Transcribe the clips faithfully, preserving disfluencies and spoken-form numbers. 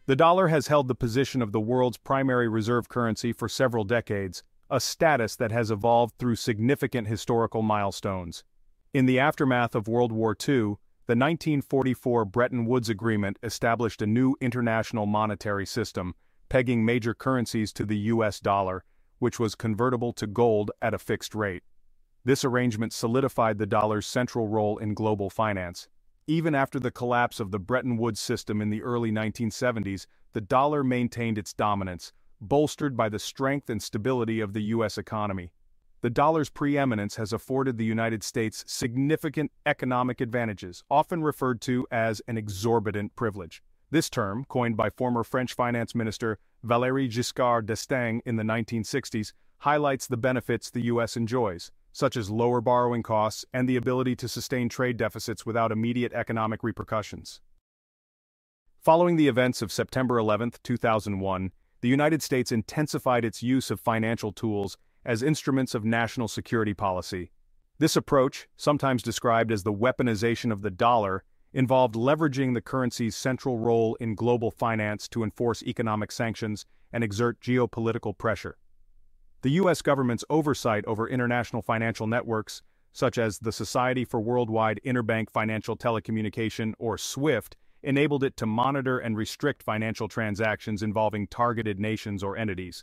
The dollar has held the position of the world's primary reserve currency for several decades, a status that has evolved through significant historical milestones. In the aftermath of World War Two, the nineteen forty-four Bretton Woods Agreement established a new international monetary system, pegging major currencies to the U S dollar, which was convertible to gold at a fixed rate. This arrangement solidified the dollar's central role in global finance. Even after the collapse of the Bretton Woods system in the early nineteen seventies, the dollar maintained its dominance, bolstered by the strength and stability of the U S economy. The dollar's preeminence has afforded the United States significant economic advantages, often referred to as an exorbitant privilege. This term, coined by former French finance minister Valéry Giscard d'Estaing in the nineteen sixties, highlights the benefits the U S enjoys, such as lower borrowing costs and the ability to sustain trade deficits without immediate economic repercussions. Following the events of September eleventh, two thousand one, the United States intensified its use of financial tools as instruments of national security policy. This approach, sometimes described as the weaponization of the dollar, involved leveraging the currency's central role in global finance to enforce economic sanctions and exert geopolitical pressure. The U S government's oversight over international financial networks, such as the Society for Worldwide Interbank Financial Telecommunication, or SWIFT, enabled it to monitor and restrict financial transactions involving targeted nations or entities.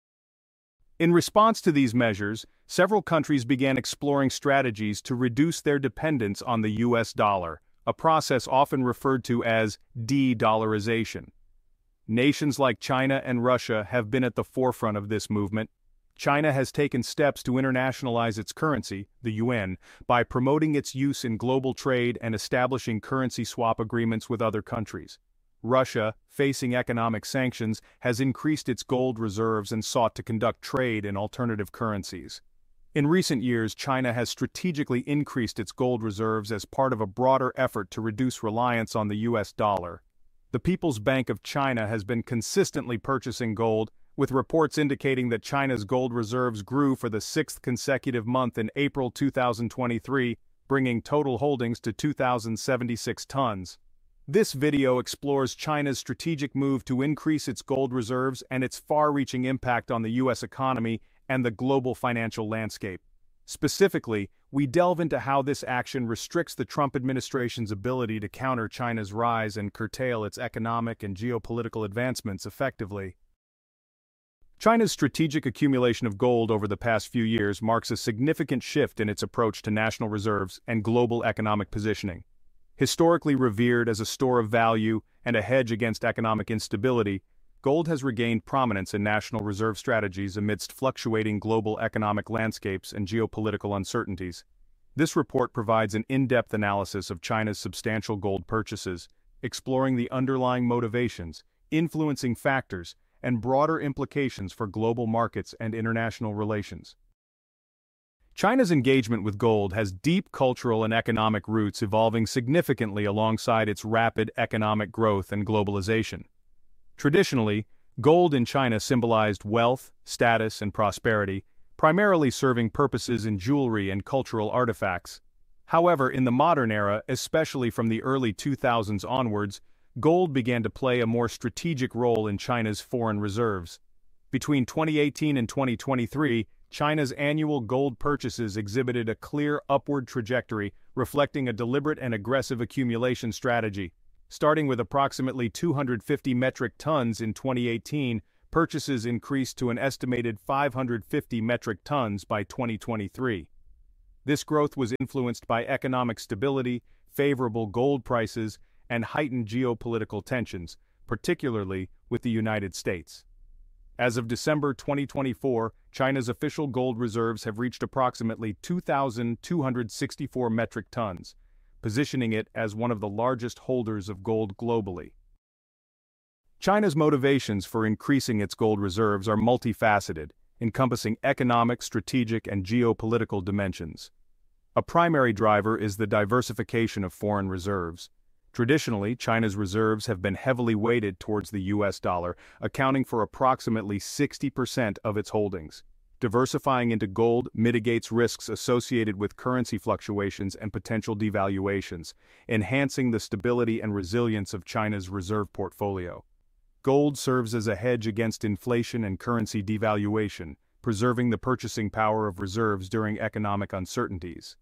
In response to these measures, several countries began exploring strategies to reduce their dependence on the U S dollar, a process often referred to as de-dollarization. Nations like China and Russia have been at the forefront of this movement. China has taken steps to internationalize its currency, the yuan, by promoting its use in global trade and establishing currency swap agreements with other countries. Russia, facing economic sanctions, has increased its gold reserves and sought to conduct trade in alternative currencies. In recent years, China has strategically increased its gold reserves as part of a broader effort to reduce reliance on the U S dollar. The People's Bank of China has been consistently purchasing gold, with reports indicating that China's gold reserves grew for the sixth consecutive month in April two thousand twenty-three, bringing total holdings to two thousand seventy-six tons. This video explores China's strategic move to increase its gold reserves and its far-reaching impact on the U S economy and the global financial landscape. Specifically, we delve into how this action restricts the Trump administration's ability to counter China's rise and curtail its economic and geopolitical advancements effectively. China's strategic accumulation of gold over the past few years marks a significant shift in its approach to national reserves and global economic positioning. Historically revered as a store of value and a hedge against economic instability, gold has regained prominence in national reserve strategies amidst fluctuating global economic landscapes and geopolitical uncertainties. This report provides an in-depth analysis of China's substantial gold purchases, exploring the underlying motivations, influencing factors, and broader implications for global markets and international relations. China's engagement with gold has deep cultural and economic roots, evolving significantly alongside its rapid economic growth and globalization. Traditionally, gold in China symbolized wealth, status, and prosperity, primarily serving purposes in jewelry and cultural artifacts. However, in the modern era, especially from the early two thousands onwards, gold began to play a more strategic role in China's foreign reserves. Between twenty eighteen and twenty twenty-three, China's annual gold purchases exhibited a clear upward trajectory, reflecting a deliberate and aggressive accumulation strategy. Starting with approximately two hundred fifty metric tons in twenty eighteen, purchases increased to an estimated five hundred fifty metric tons by twenty twenty-three. This growth was influenced by economic stability, favorable gold prices, and heightened geopolitical tensions, particularly with the United States. As of December twenty twenty-four, China's official gold reserves have reached approximately two thousand two hundred sixty-four metric tons, positioning it as one of the largest holders of gold globally. China's motivations for increasing its gold reserves are multifaceted, encompassing economic, strategic, and geopolitical dimensions. A primary driver is the diversification of foreign reserves. Traditionally, China's reserves have been heavily weighted towards the U S dollar, accounting for approximately sixty percent of its holdings. Diversifying into gold mitigates risks associated with currency fluctuations and potential devaluations, enhancing the stability and resilience of China's reserve portfolio. Gold serves as a hedge against inflation and currency devaluation, preserving the purchasing power of reserves during economic uncertainties.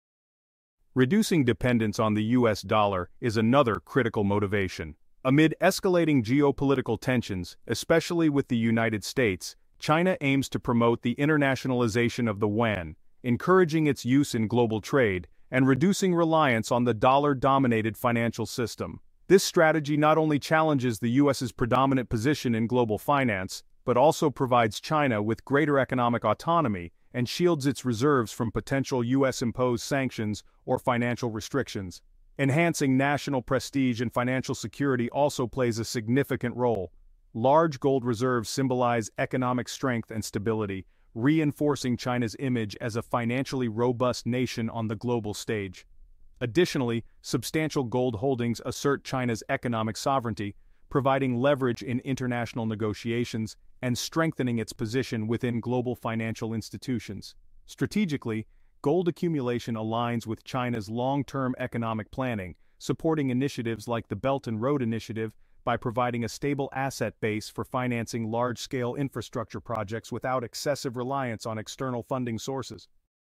Reducing dependence on the U S dollar is another critical motivation. Amid escalating geopolitical tensions, especially with the United States, China aims to promote the internationalization of the yuan, encouraging its use in global trade, and reducing reliance on the dollar-dominated financial system. This strategy not only challenges the U S's predominant position in global finance, but also provides China with greater economic autonomy and shields its reserves from potential U S-imposed sanctions or financial restrictions. Enhancing national prestige and financial security also plays a significant role. Large gold reserves symbolize economic strength and stability, reinforcing China's image as a financially robust nation on the global stage. Additionally, substantial gold holdings assert China's economic sovereignty, providing leverage in international negotiations and strengthening its position within global financial institutions. Strategically, gold accumulation aligns with China's long-term economic planning, supporting initiatives like the Belt and Road Initiative by providing a stable asset base for financing large-scale infrastructure projects without excessive reliance on external funding sources.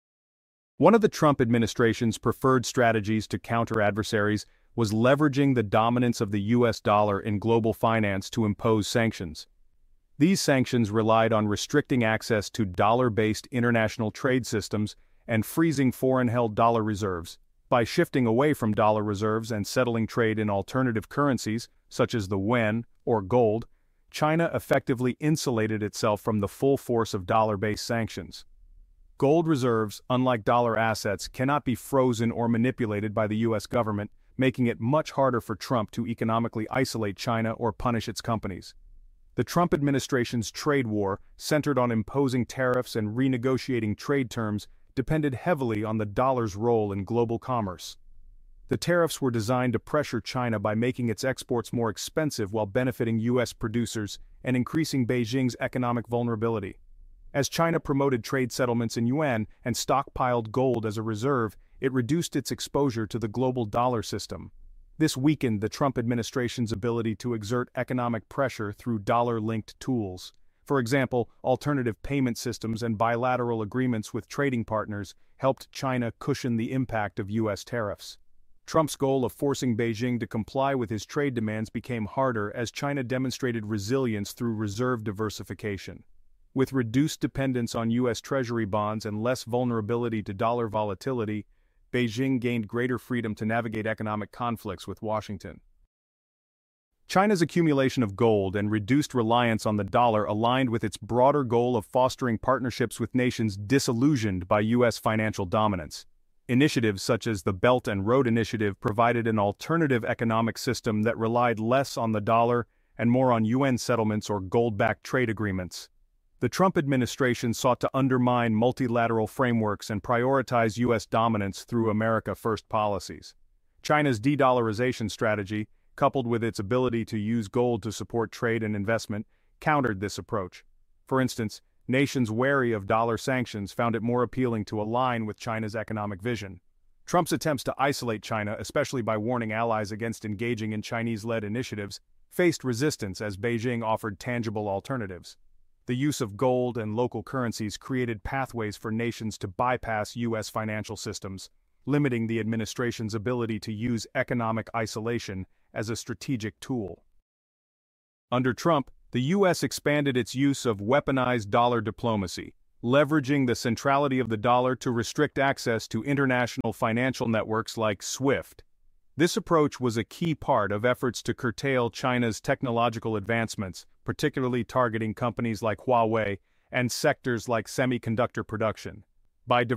One of the Trump administration's preferred strategies to counter adversaries was leveraging the dominance of the U S dollar in global finance to impose sanctions. These sanctions relied on restricting access to dollar-based international trade systems and freezing foreign-held dollar reserves. By shifting away from dollar reserves and settling trade in alternative currencies, such as the yuan or gold, China effectively insulated itself from the full force of dollar-based sanctions. Gold reserves, unlike dollar assets, cannot be frozen or manipulated by the U S government, making it much harder for Trump to economically isolate China or punish its companies. The Trump administration's trade war, centered on imposing tariffs and renegotiating trade terms, depended heavily on the dollar's role in global commerce. The tariffs were designed to pressure China by making its exports more expensive while benefiting U S producers and increasing Beijing's economic vulnerability. As China promoted trade settlements in yuan and stockpiled gold as a reserve, it reduced its exposure to the global dollar system. This weakened the Trump administration's ability to exert economic pressure through dollar-linked tools. For example, alternative payment systems and bilateral agreements with trading partners helped China cushion the impact of U S tariffs. Trump's goal of forcing Beijing to comply with his trade demands became harder as China demonstrated resilience through reserve diversification. With reduced dependence on U S Treasury bonds and less vulnerability to dollar volatility, Beijing gained greater freedom to navigate economic conflicts with Washington. China's accumulation of gold and reduced reliance on the dollar aligned with its broader goal of fostering partnerships with nations disillusioned by U S financial dominance. Initiatives such as the Belt and Road Initiative provided an alternative economic system that relied less on the dollar and more on yuan settlements or gold-backed trade agreements. The Trump administration sought to undermine multilateral frameworks and prioritize U S dominance through America First policies. China's de-dollarization strategy, coupled with its ability to use gold to support trade and investment, countered this approach. For instance, nations wary of dollar sanctions found it more appealing to align with China's economic vision. Trump's attempts to isolate China, especially by warning allies against engaging in Chinese-led initiatives, faced resistance as Beijing offered tangible alternatives. The use of gold and local currencies created pathways for nations to bypass U S financial systems, limiting the administration's ability to use economic isolation as a strategic tool. Under Trump, the U S expanded its use of weaponized dollar diplomacy, leveraging the centrality of the dollar to restrict access to international financial networks like SWIFT. This approach was a key part of efforts to curtail China's technological advancements, particularly targeting companies like Huawei and sectors like semiconductor production. By